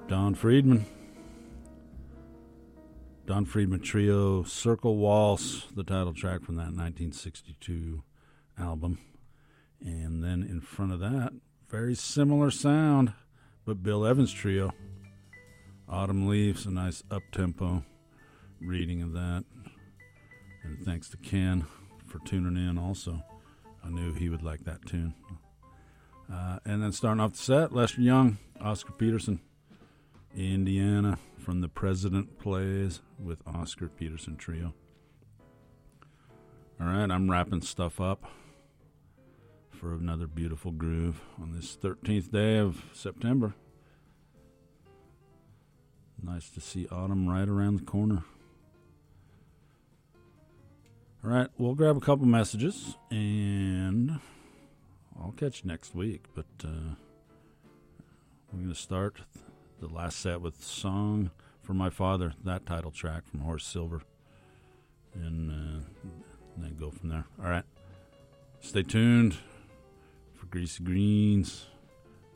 Don Friedman. Don Friedman Trio, Circle Waltz, the title track from that 1962 album. And then in front of that, very similar sound, but Bill Evans Trio, Autumn Leaves, a nice up-tempo reading of that. And thanks to Ken for tuning in also. I knew he would like that tune. And then starting off the set, Lester Young, Oscar Peterson, Indiana, from The President Plays with Oscar Peterson Trio. All right, I'm wrapping stuff up for another beautiful groove on this 13th day of September. Nice to see autumn right around the corner. All right, we'll grab a couple messages, and I'll catch you next week. But we're going to start the last set with Song for My Father, that title track from Horace Silver, and then go from there. All right, stay tuned for Greasy Greens.